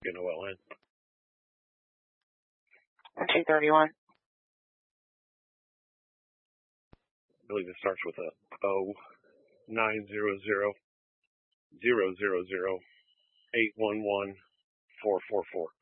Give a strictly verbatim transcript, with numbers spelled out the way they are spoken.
Lincoln O L N. two thirty-one. I believe it starts with a O, nine zero zero, zero zero zero, eight one one, four four four.